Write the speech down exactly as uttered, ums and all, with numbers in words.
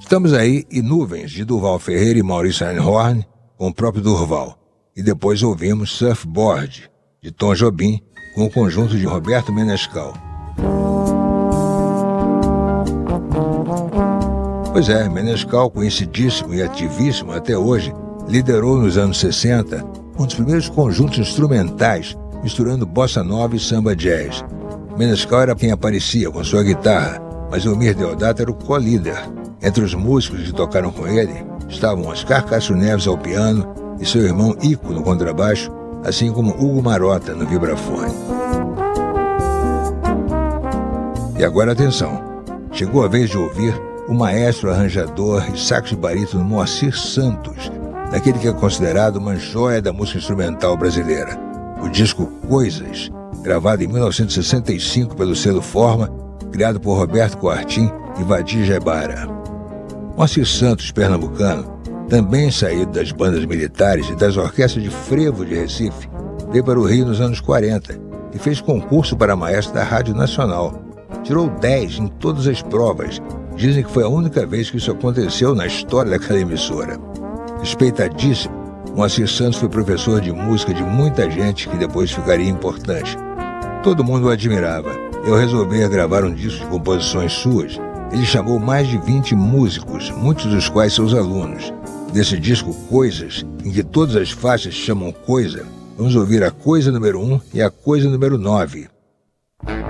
Estamos aí e Nuvens, de Durval Ferreira e Maurício Einhorn, com o próprio Durval. E depois ouvimos Surfboard, de Tom Jobim, com o conjunto de Roberto Menescal. Pois é, Menescal, conhecidíssimo e ativíssimo até hoje, liderou nos anos sessenta um dos primeiros conjuntos instrumentais misturando bossa nova e samba jazz. Menescal era quem aparecia com sua guitarra, mas Eumir Deodato era o co-líder. Entre os músicos que tocaram com ele estavam Oscar Castro Neves ao piano e seu irmão Ico no contrabaixo, assim como Hugo Marota no vibrafone. E agora atenção, chegou a vez de ouvir o maestro arranjador e sax de barítono Moacir Santos, daquele que é considerado uma joia da música instrumental brasileira. O disco Coisas, gravado em mil novecentos e sessenta e cinco pelo selo Forma, criado por Roberto Coartim e Vadir Gebara. Moacir Santos, pernambucano, também saído das bandas militares e das orquestras de frevo de Recife, veio para o Rio nos anos quarenta e fez concurso para maestro da Rádio Nacional. Tirou dez em todas as provas. Dizem que foi a única vez que isso aconteceu na história daquela emissora. Respeitadíssimo, Moacir Santos foi professor de música de muita gente que depois ficaria importante. Todo mundo o admirava. Eu resolvi gravar um disco de composições suas. Ele chamou mais de vinte músicos, muitos dos quais seus alunos. Desse disco Coisas, em que todas as faixas chamam coisa, vamos ouvir a coisa número um e a coisa número nove.